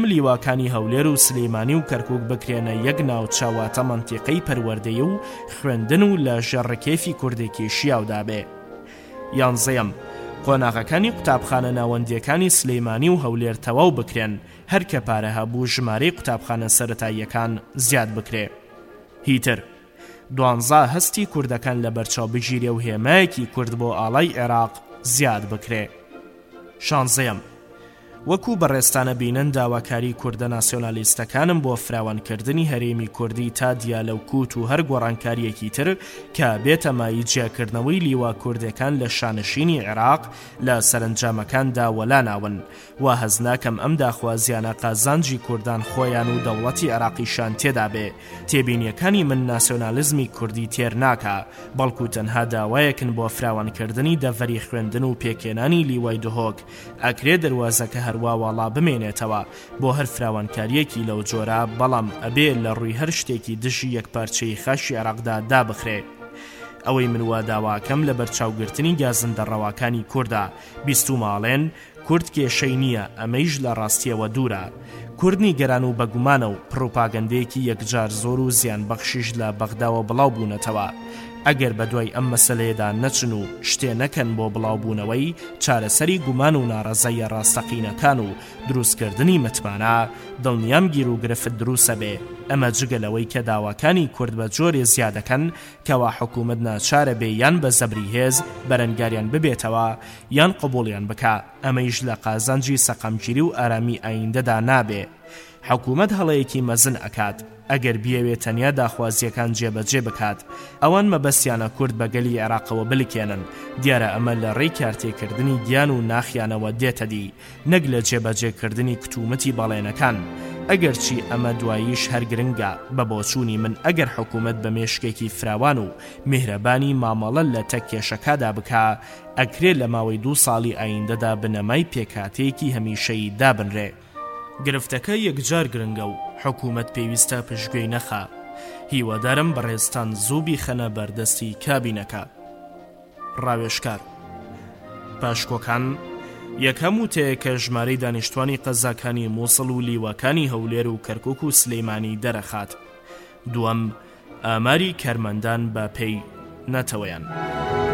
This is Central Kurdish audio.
لیواکانی هەولێر و سلەیمانی و کەرکووک بکرێنە یەک ناوچەواتە مەنتیقەی پەروەردەیی و خوێندن و لە ژەڕکێفی کوردێکی شیاودا بێ. 11 قۆناغەکانی قوتابخانە ناوەندیەکانی سلەیمانی و هەولێر تەواو بکرێن، هەر کە پارە هەبوو ژمارەی قوتابخانە سەرەتاییەکان زیاد بکرێ. هیتر 12 هەستی کوردەکان لە بەرچاو بگیرێ و هێمایەکی کورد بۆ ئاڵای عێراق زیاد بکرێ. 16 وەکو بەڕێستانە بینن داواکاری کوردە ناسیۆنالیستەکانم بۆ فراوانکردنی هەرێمی کوردی تا دیالە و کووت و هەر گۆڕانکاریەکی تر کە بێتە مای جیاکردنەوەی لیوا کوردەکان لە شانشینی عێراق لە سەرنجامەکاندا وەلاناون و هەز ناکەم ئەم داخوازیانە قازانجی کوردان خۆیان و دەوڵەتی عێراقیشان تێدا بێ. تێبینیەکانی من ناسیۆنالیزمی کوردی تێر ناکە، بەڵکو تەنها داوایەکن بۆ فراوانکردنی دەڤەری خوێندن و پێکێنانی لیوای دهۆک. ئەکرێ دەواازەکە هەروە وەڵا بمێنێتەوە بۆ هەر فراوانکاریەکی لەو جۆرە، بەڵام ئەبێ لە ڕووی هەر شتێکی دژی یەکپارچەی خاشی عێراقدا دابخرێ. ئەوەی من وا داواکەم لە بەرچاوگرتنی گازندە ڕەواکانی کووردا. 20 ماڵێن کورد کێشەی نییە، ئەمەیش لە ڕاستیەوە دوورە. کوردنی گەران و بەگومانە و پرۆپاگەندەیەکی یەکجار زۆر و زیان بەخشیش لە بەغداوە بڵاو بوونەتەوە. ئەگەر بەدوای ئەم مەسەلەیەدا نەچن و شتێ نەکەن بۆ بڵاوبوونەوەی چارەسەری گومان و ناڕەزایە ڕاستەقینەکان و دروستکردنی متمانە، دڵنیام گیر و گرفت دروسە بێ. ئەمە جگەلەوەی کە داواکانی کورد بە جۆرێ زیادەکەن کەوا حکوومەت ناچارە بێ یان بە زەبری هێز بەرەنگاریان ببێتەوە یان قبوڵیان بکە. ئەمەیش لە قازانجی سەقەمگیری و ئارامی ئایندەدا نابێ. حکوومەت هەڵەیەکی مەزن ئەکات ئەگەر بیەوێت تەنیا داخوازیەکان جێبەجێ بکات. ئەوان مەبەستیانە کورد بەگەلی عێراقەوە بلکێنن. دیارە ئەمە لە ڕێی کارتێکردنی گیان و ناخیانەوە دێتە دی، نەک لە جێبەجێکردنی کتومەتی بەڵێنەکان. ئەگەرچی ئەمە دواییش هەر گرنگە. بە بۆچوونی من ئەگەر حکوومەت بە مێشکێکی فراوان و میهرەبانی مامەڵە لە تەکێشەکەدا بکا، ئەکرێت لە ماوەی 2 ساڵی ئایندەدا بنەمای پێکاتەیەکی هەمیشەیی دابنرێ. گرفتەکە یەکجار گرنگە و حکوومەت پێویستە پشتگوێی نەخا. هیوادارم بەڕێستان زوو بیخەنە بەردەستی کابینەکە. ڕاوێژکار پاشکۆکان یەکەم وتەیە کە ژمارەی دانیشتوانی قەزاکانی مووسڵ و لیواکانی هەولێر و کەرکووک و سلەیمانی دەرەخات. دووەم ئاماری کارمەندان بە پێی نەتەوەیان.